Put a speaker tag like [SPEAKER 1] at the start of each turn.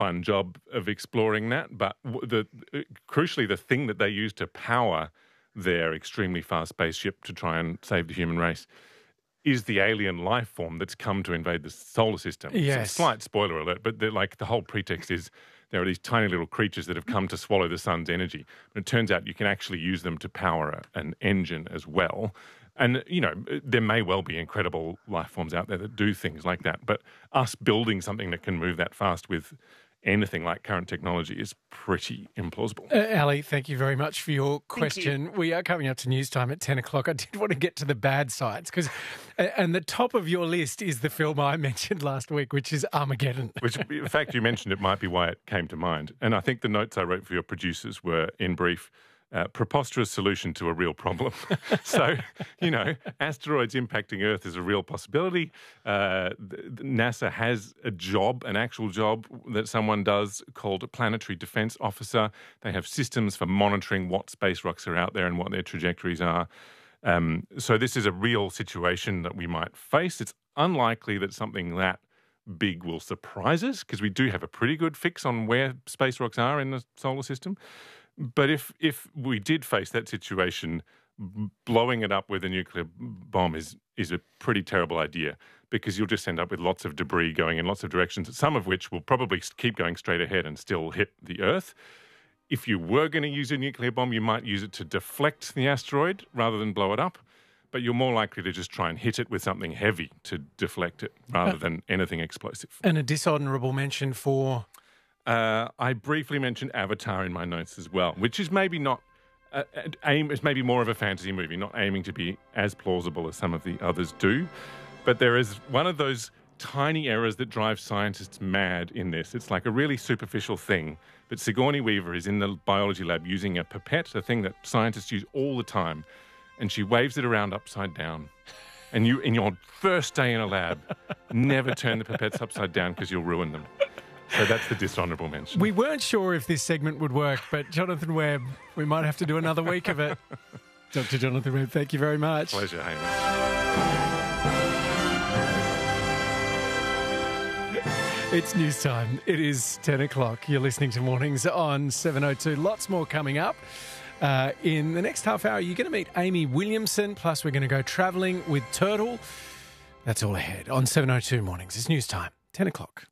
[SPEAKER 1] fun job of exploring that. But crucially, the thing that they use to power their extremely fast spaceship to try and save the human race is the alien life form that's come to invade the solar system.
[SPEAKER 2] Yes.
[SPEAKER 1] It's a slight spoiler alert, but the whole pretext is there are these tiny little creatures that have come to swallow the sun's energy. But it turns out you can actually use them to power an engine as well. And, there may well be incredible life forms out there that do things like that. But us building something that can move that fast with anything like current technology is pretty implausible.
[SPEAKER 2] Ali, thank you very much for your question. We are coming up to news time at 10 o'clock. I did want to get to the bad sides and the top of your list is the film I mentioned last week, which is Armageddon.
[SPEAKER 1] Which, in fact, you mentioned it might be why it came to mind. And I think the notes I wrote for your producers were, in brief, preposterous solution to a real problem. So, asteroids impacting Earth is a real possibility. NASA has an actual job that someone does called a planetary defense officer. They have systems for monitoring what space rocks are out there and what their trajectories are. So this is a real situation that we might face. It's unlikely that something that big will surprise us because we do have a pretty good fix on where space rocks are in the solar system. But if we did face that situation, blowing it up with a nuclear bomb is a pretty terrible idea because you'll just end up with lots of debris going in lots of directions, some of which will probably keep going straight ahead and still hit the Earth. If you were going to use a nuclear bomb, you might use it to deflect the asteroid rather than blow it up. But you're more likely to just try and hit it with something heavy to deflect it rather than anything explosive.
[SPEAKER 2] And a dishonourable mention for...
[SPEAKER 1] I briefly mentioned Avatar in my notes as well, which is maybe not it's maybe more of a fantasy movie, not aiming to be as plausible as some of the others do. But there is one of those tiny errors that drive scientists mad in this. It's like a really superficial thing. But Sigourney Weaver is in the biology lab using a pipette, a thing that scientists use all the time, and she waves it around upside down. And you, in your first day in a lab, never turn the pipettes upside down because you'll ruin them. So that's the dishonourable mention.
[SPEAKER 2] We weren't sure if this segment would work, but Jonathan Webb, we might have to do another week of it. Dr. Jonathan Webb, thank you very much.
[SPEAKER 1] Pleasure, Hamish.
[SPEAKER 2] It's news time. It is 10 o'clock. You're listening to Mornings on 7:02. Lots more coming up. In the next half hour, you're going to meet Amy Williamson, plus we're going to go travelling with Turtle. That's all ahead on 7:02 Mornings. It's news time, 10 o'clock.